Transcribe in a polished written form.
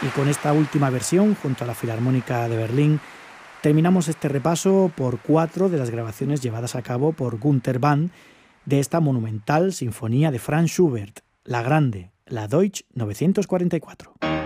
Y con esta última versión, junto a la Filarmónica de Berlín, terminamos este repaso por 4 de las grabaciones llevadas a cabo por Günther Band de esta monumental sinfonía de Franz Schubert, la grande, la Deutsch 944.